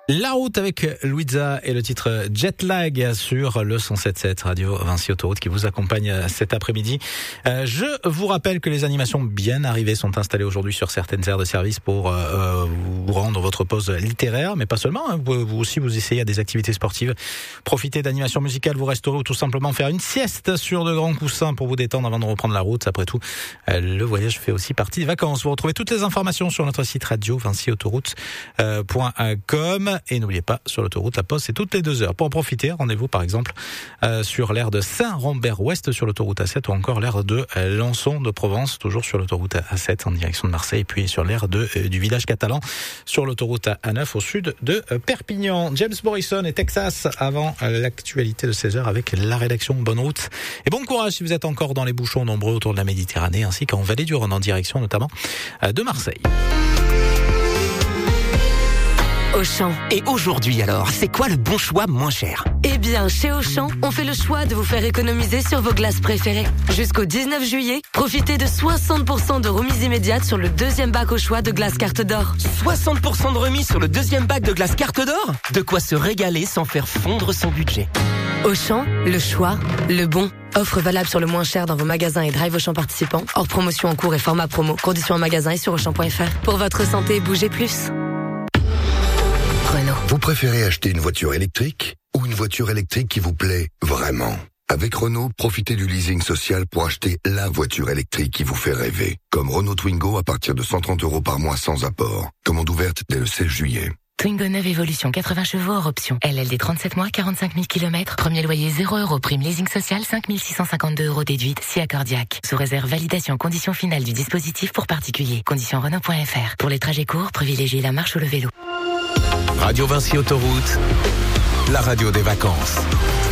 La route avec Louisa et le titre Jetlag sur le 107.7 Radio Vinci Autoroute qui vous accompagne cet après-midi. Je vous rappelle que les animations bien arrivées sont installées aujourd'hui sur certaines aires de service pour vous rendre votre pause littéraire, mais pas seulement. Vous pouvez aussi vous essayer à des activités sportives, profiter d'animations musicales, vous restaurer ou tout simplement faire une sieste sur de grands coussins pour vous détendre avant de reprendre la route. Après tout, le voyage fait aussi partie des vacances. Vous retrouvez toutes les informations sur notre site radio vinciautoroute.com. Et n'oubliez pas, sur l'autoroute, la pause, c'est toutes les 2 heures. Pour en profiter, rendez-vous par exemple sur l'aire de Saint-Rambert-Ouest sur l'autoroute A7 ou encore l'aire de Lançon de Provence, toujours sur l'autoroute A7 en direction de Marseille, et puis sur l'aire du village catalan sur l'autoroute A9 au sud de Perpignan. James Morrison et Texas avant l'actualité de 16h avec la rédaction. Bonne route et bon courage si vous êtes encore dans les bouchons nombreux autour de la Méditerranée ainsi qu'en Vallée du Rhône en direction notamment de Marseille. Auchan. Et aujourd'hui alors, c'est quoi le bon choix moins cher? Eh bien, chez Auchan, on fait le choix de vous faire économiser sur vos glaces préférées. Jusqu'au 19 juillet, profitez de 60% de remise immédiate sur le deuxième bac au choix de glace carte d'or. 60% de remise sur le deuxième bac de glace carte d'or? De quoi se régaler sans faire fondre son budget. Auchan, le choix, le bon. Offre valable sur le moins cher dans vos magasins et drive Auchan participants. Hors promotion en cours et format promo. Conditions en magasin et sur Auchan.fr. Pour votre santé, bougez plus. Renault. Vous préférez acheter une voiture électrique ou une voiture électrique qui vous plaît vraiment? Avec Renault, profitez du leasing social pour acheter la voiture électrique qui vous fait rêver. Comme Renault Twingo à partir de 130 € par mois sans apport. Commande ouverte dès le 16 juillet. Twingo 9 Evolution, 80 chevaux hors option. LLD 37 mois, 45 000 km. Premier loyer 0 €. Prime leasing social, 5 652 € déduite, si accordiaque. Sous réserve validation conditions finales du dispositif pour particuliers. Conditions Renault.fr. Pour les trajets courts, privilégiez la marche ou le vélo. Radio Vinci Autoroute, la radio des vacances.